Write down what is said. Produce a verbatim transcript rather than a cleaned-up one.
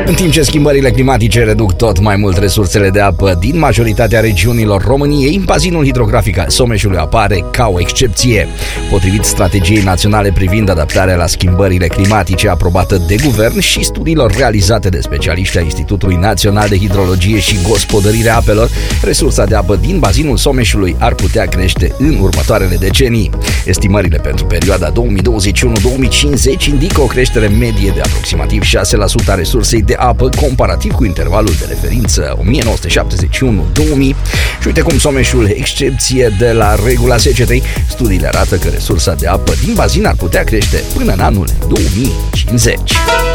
În timp ce schimbările climatice reduc tot mai mult resursele de apă din majoritatea regiunilor României, bazinul hidrografic al Someșului apare ca o excepție. Potrivit strategiei naționale privind adaptarea la schimbările climatice aprobată de guvern și studiilor realizate de specialiști ai Institutului Național de Hidrologie și Gospodărire a Apelor, resursa de apă din bazinul Someșului ar putea crește în următoarele decenii. Estimările pentru perioada două mii douăzeci și unu două mii cincizeci indică o creștere medie de aproximativ șase la sută a resursei de apă comparativ cu intervalul de referință o mie nouă sute șaptezeci și unu două mii. Și uite cum Someșul, excepție de la regula secetei, studiile arată că resursa de apă din bazin ar putea crește până în anul două mii cincizeci.